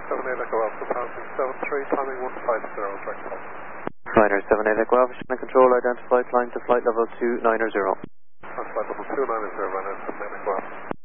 78 Echo Alpha, passing 73, timing 150, direct call. Liner 78 Echo Alpha, Chinook Control, identify climb to flight level 290. Flight level 290, running 78 Echo Alpha.